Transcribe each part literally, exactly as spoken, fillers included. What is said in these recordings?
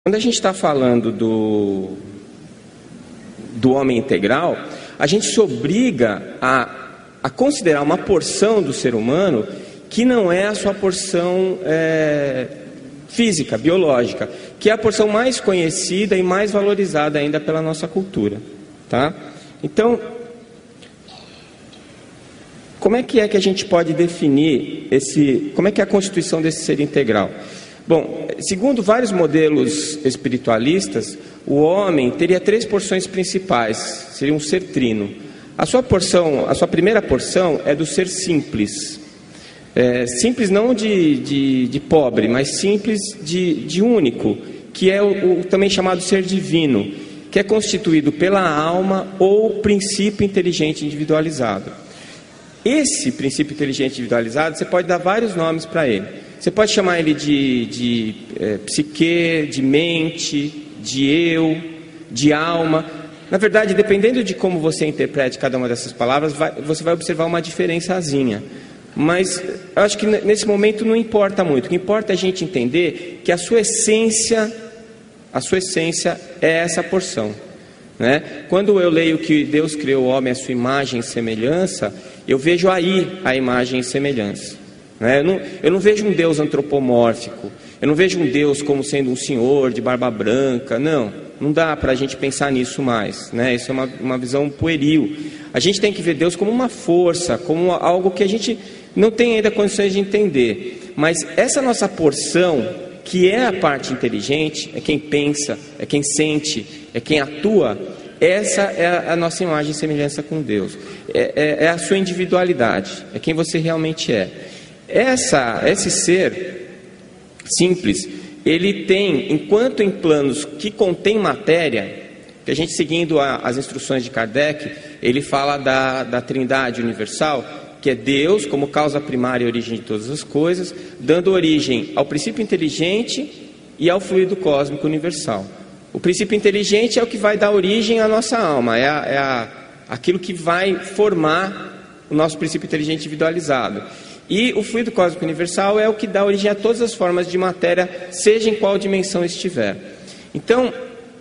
Quando a gente está falando do, do homem integral, a gente se obriga a, a considerar uma porção do ser humano que não é a sua porção é, física, biológica, que é a porção mais conhecida e mais valorizada ainda pela nossa cultura, tá? Então, como é que é que a gente pode definir esse, como é que é a constituição desse ser integral? Bom, segundo vários modelos espiritualistas, o homem teria três porções principais, seria um ser trino. A sua porção, a sua primeira porção é do ser simples. É, simples não de, de, de pobre, mas simples de, de único, que é o, o também chamado ser divino, que é constituído pela alma ou princípio inteligente individualizado. Esse princípio inteligente individualizado, você pode dar vários nomes para ele. Você pode chamar ele de, de é, psique, de mente, de eu, de alma. Na verdade, dependendo de como você interprete cada uma dessas palavras, vai, você vai observar uma diferençazinha. Mas eu acho que nesse momento não importa muito. O que importa é a gente entender que a sua essência, a sua essência é essa porção, né? Quando eu leio que Deus criou o homem à sua imagem e semelhança, eu vejo aí a imagem e semelhança. Eu não, eu não vejo um Deus antropomórfico, eu não vejo um Deus como sendo um senhor de barba branca, não, não dá para a gente pensar nisso mais, né? Isso é uma, uma visão pueril. A gente tem que ver Deus como uma força, como algo que a gente não tem ainda condições de entender, mas essa nossa porção, que é a parte inteligente, é quem pensa, é quem sente, é quem atua, essa é a, a nossa imagem e semelhança com Deus, é, é, é a sua individualidade, é quem você realmente é. Essa, esse ser simples, ele tem, enquanto em planos que contém matéria, que a gente seguindo a, as instruções de Kardec, ele fala da, da trindade universal, que é Deus como causa primária e origem de todas as coisas, dando origem ao princípio inteligente e ao fluido cósmico universal. O princípio inteligente é o que vai dar origem à nossa alma, é, a, é a, aquilo que vai formar o nosso princípio inteligente individualizado. E o fluido cósmico universal é o que dá origem a todas as formas de matéria, seja em qual dimensão estiver. Então,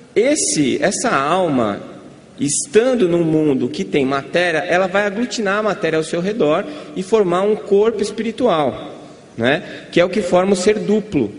esse, essa alma, estando num mundo que tem matéria, ela vai aglutinar a matéria ao seu redor e formar um corpo espiritual, né? Que é o que forma o ser duplo.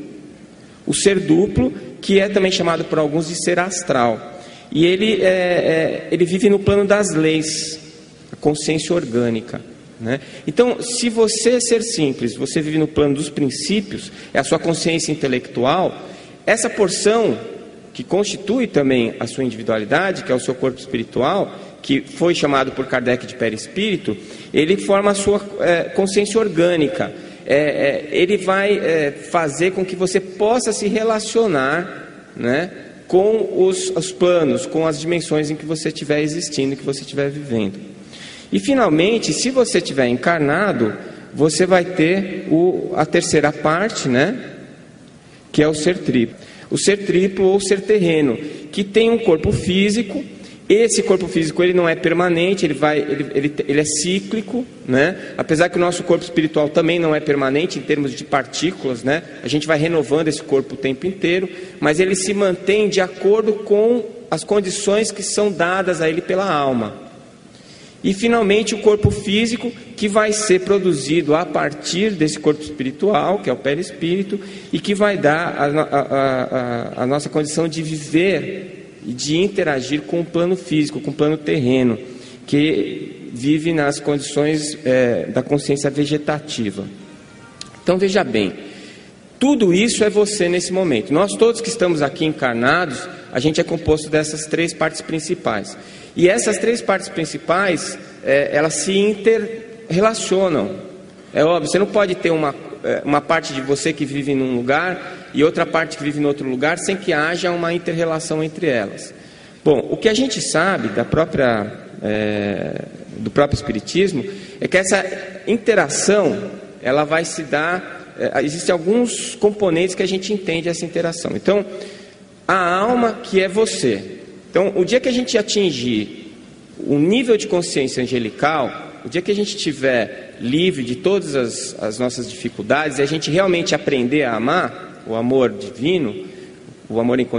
O ser duplo, que é também chamado por alguns de ser astral. E ele, é, é, ele vive no plano das leis, a consciência orgânica. Né? Então, se você ser simples, você vive no plano dos princípios, é a sua consciência intelectual, essa porção que constitui também a sua individualidade, que é o seu corpo espiritual, que foi chamado por Kardec de perispírito, ele forma a sua é, consciência orgânica. É, é, ele vai é, fazer com que você possa se relacionar, né, com os, os planos, com as dimensões em que você estiver existindo, que você estiver vivendo. E finalmente, se você estiver encarnado, você vai ter o, a terceira parte, né? Que é o ser triplo. O ser triplo ou ser terreno, que tem um corpo físico. Esse corpo físico ele não é permanente, ele, vai, ele, ele, ele é cíclico, né? Apesar que o nosso corpo espiritual também não é permanente em termos de partículas, né? A gente vai renovando esse corpo o tempo inteiro, mas ele se mantém de acordo com as condições que são dadas a ele pela alma. E finalmente o corpo físico, que vai ser produzido a partir desse corpo espiritual, que é o perispírito, e que vai dar a, a, a, a nossa condição de viver e de interagir com o plano físico, com o plano terreno, que vive nas condições é, da consciência vegetativa. Então veja bem, tudo isso é você nesse momento. Nós todos que estamos aqui encarnados, a gente é composto dessas três partes principais. E essas três partes principais, é, elas se interrelacionam. É óbvio, você não pode ter uma, uma parte de você que vive num lugar e outra parte que vive em outro lugar sem que haja uma inter-relação entre elas. Bom, o que a gente sabe da própria, é, do próprio Espiritismo é que essa interação, ela vai se dar... É, existem alguns componentes que a gente entende essa interação. Então, a alma que é você... Então, o dia que a gente atingir o nível de consciência angelical, o dia que a gente estiver livre de todas as, as nossas dificuldades, e a gente realmente aprender a amar, o amor divino, o amor